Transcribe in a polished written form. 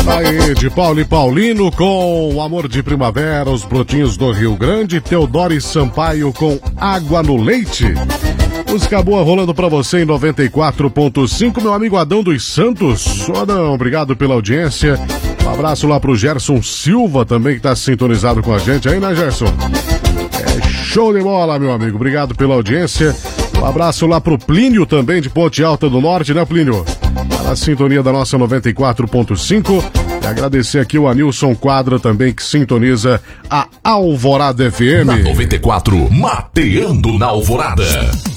Aí, de Paulo e Paulino com Amor de Primavera, os brotinhos do Rio Grande, Teodoro e Sampaio com Água no Leite. Música boa rolando pra você em 94.5, meu amigo Adão dos Santos. Adão, obrigado pela audiência. Um abraço lá pro Gerson Silva também, que tá sintonizado com a gente aí, né, Gerson? Show de bola, meu amigo. Obrigado pela audiência. Um abraço lá pro Plínio também, de Ponte Alta do Norte, né, Plínio? Tá na sintonia da nossa 94.5. E agradecer aqui o Anilson Quadra também, que sintoniza a Alvorada FM. Na 94, mateando na Alvorada.